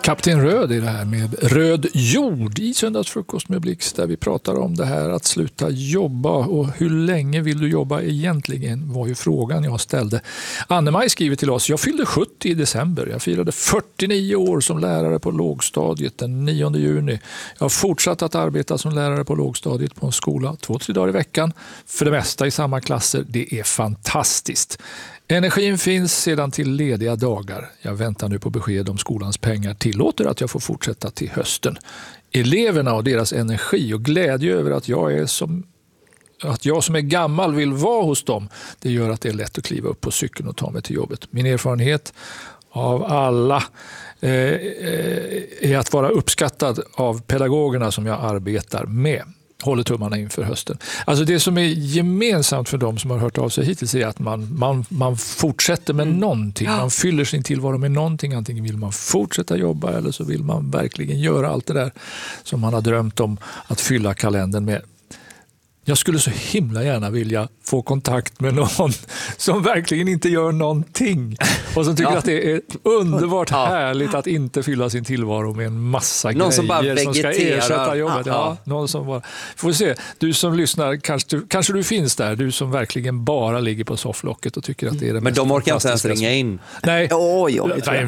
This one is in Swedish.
Kapten Röd är det här med Röd jord i Söndagsfrukost med Blixt, där vi pratar om det här att sluta jobba, och hur länge vill du jobba egentligen var ju frågan jag ställde. Anne-Maj skriver till oss: jag fyllde 70 i december. Jag firade 49 år som lärare på lågstadiet den 9 juni. Jag har fortsatt att arbeta som lärare på lågstadiet på en skola 2-3 dagar i veckan. För det mesta i samma klasser. Det är fantastiskt. Energin finns sedan till lediga dagar. Jag väntar nu på besked om skolans pengar tillåter att jag får fortsätta till hösten. Eleverna och deras energi och glädje över att jag som är gammal vill vara hos dem, det gör att det är lätt att kliva upp på cykeln och ta mig till jobbet. Min erfarenhet av alla är att vara uppskattad av pedagogerna som jag arbetar med. Håller tummarna inför hösten. Alltså det som är gemensamt för dem som har hört av sig hittills är att man fortsätter med någonting. Man fyller sin tillvaro med någonting. Antingen vill man fortsätta jobba eller så vill man verkligen göra allt det där som man har drömt om att fylla kalendern med. Jag skulle så himla gärna vilja få kontakt med någon som verkligen inte gör någonting och som tycker att det är underbart härligt att inte fylla sin tillvaro med en massa någon grejer som bara som ska ersätta jobbet. Ja. Någon som bara... Får vi se, du som lyssnar, kanske du finns där, du som verkligen bara ligger på sofflocket och tycker att det är det Men mest de orkar inte ens fantastiska ringa in. Nej. Oj.